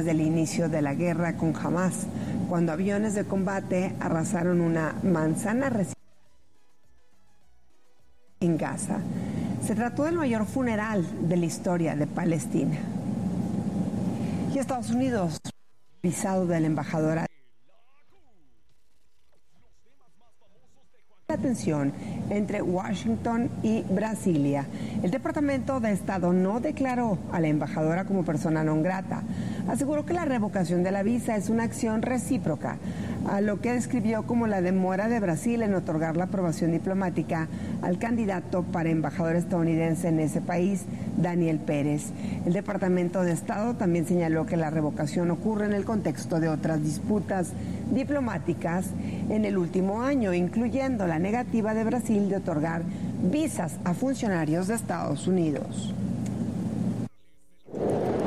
desde el inicio de la guerra con Hamas, cuando aviones de combate arrasaron una manzana residencial en Gaza. Se trató del mayor funeral de la historia de Palestina. Y Estados Unidos, visado de la embajadora. La tensión entre Washington y Brasilia. El Departamento de Estado no declaró a la embajadora como persona non grata. Aseguró que la revocación de la visa es una acción recíproca, a lo que describió como la demora de Brasil en otorgar la aprobación diplomática al candidato para embajador estadounidense en ese país, Daniel Pérez. El Departamento de Estado también señaló que la revocación ocurre en el contexto de otras disputas diplomáticas en el último año, incluyendo la negativa de Brasil de otorgar visas a funcionarios de Estados Unidos.